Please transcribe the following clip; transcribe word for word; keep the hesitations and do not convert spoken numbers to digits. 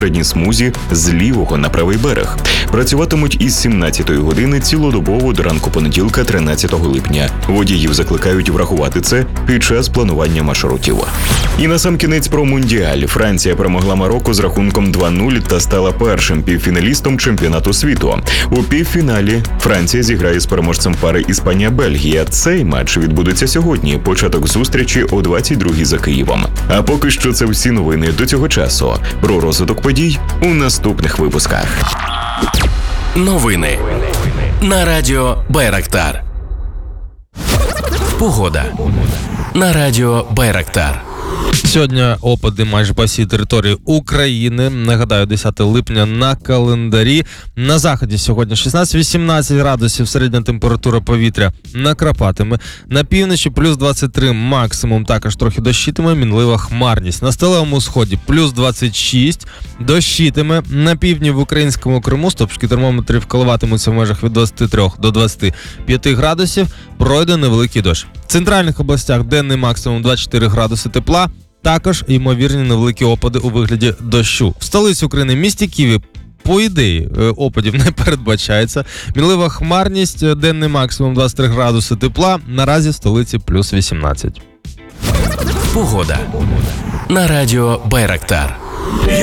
середній смузі з лівого на правий берег. Працюватимуть із сімнадцятої години цілодобово до ранку понеділка, тринадцятого липня. Водіїв закликають врахувати це під час планування маршрутів. І насамкінець про Мундіаль. Франція перемогла Марокко з рахунком два нуль та стала першим півфіналістом чемпіонату світу. У півфіналі Франція зіграє з переможцем пари Іспанія-Бельгія. Цей матч відбудеться сьогодні. Початок зустрічі о двадцять другій за Києвом. А поки що це всі новини до цього часу. Про розвиток подій у наступних випусках. Новини на радіо Байрактар. Погода на радіо Байрактар. Сьогодні опади майже по всій території України. Нагадаю, десяте липня на календарі. На заході сьогодні шістнадцять-вісімнадцять градусів середня температура повітря накрапатиме. На півночі плюс двадцять три максимум, також трохи дощитиме, мінлива хмарність. На сталевому сході плюс двадцять шість, дощитиме. На півдні в українському Криму стопчики термометрів коливатимуться в межах від двадцяти трьох до двадцяти п'яти градусів. Пройде невеликий дощ. В центральних областях денний максимум двадцять чотири градуси тепла. Також ймовірні невеликі опади у вигляді дощу. В столиці України, місті Києві, по ідеї, опадів не передбачається. Мінлива хмарність, денний максимум двадцять три градуси тепла. Наразі в столиці плюс вісімнадцять. Погода на радіо Байрактар.